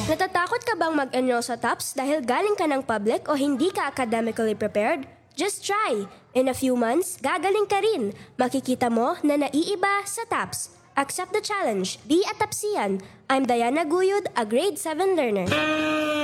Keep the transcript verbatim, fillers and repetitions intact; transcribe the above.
Natatakot ka bang mag-enroll sa TOPS dahil galing ka ng public o hindi ka academically prepared? Just try! In a few months, gagaling ka rin. Makikita mo na naiiba sa TOPS. Accept the challenge. Be a TOPSian. I'm Diana Guyod, a grade seven learner.